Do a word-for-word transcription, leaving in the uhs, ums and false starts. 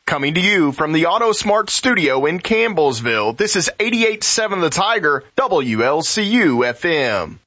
Coming to you from the AutoSmart studio in Campbellsville, this is eighty-eight point seven The Tiger, W L C U F M.